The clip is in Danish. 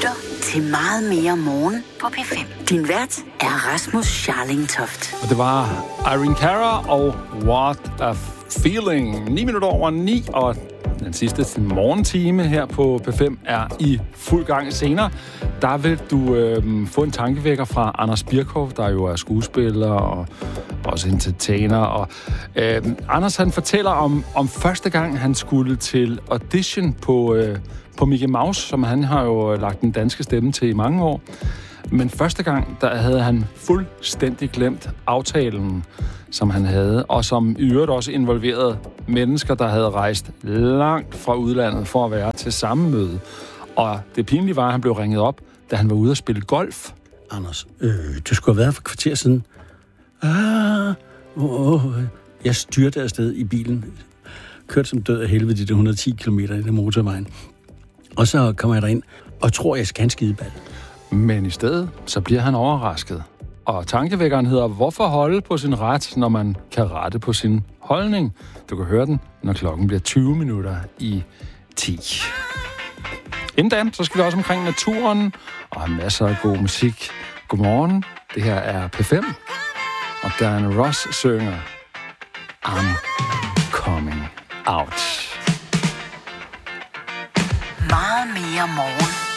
lytter til Meget Mere Morgen på P5. Din vært er Rasmus Scharling-Toft. Og det var Irene Cara og What a Feeling. 9:09, og den sidste morgentime her på P5 er i fuld gang. Senere, der vil du få en tankevækker fra Anders Birkhoff, der jo er skuespiller og også entertainer. Og Anders, han fortæller om første gang, han skulle til audition på Mickey Mouse, som han har jo lagt den danske stemme til i mange år. Men første gang, der havde han fuldstændig glemt aftalen, som han havde, og som i øvrigt også involverede mennesker, der havde rejst langt fra udlandet for at være til samme møde. Og det pinlige var, at han blev ringet op, da han var ude at spille golf. Anders, du skulle have været her for et kvarter siden. Jeg styrte afsted i bilen. Kørte som død af helvede de 110 km i den motorvejen. Og så kommer jeg derind og tror, jeg skal have en skideball. Men i stedet, så bliver han overrasket. Og tankevækkeren hedder, hvorfor holde på sin ret, når man kan rette på sin holdning? Du kan høre den, når klokken bliver 20:10. Inden da, så skal vi også omkring naturen og have masser af god musik. Godmorgen, det her er P5, og Dan Ross synger I'm Coming Out. Meget mere morgen.